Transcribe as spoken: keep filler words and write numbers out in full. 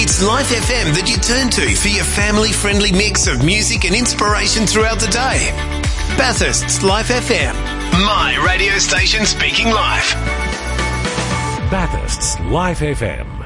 It's Life F M that you turn to for your family-friendly mix of music and inspiration throughout the day. Bathurst's Life F M. My radio station speaking live. Bathurst's Life F M.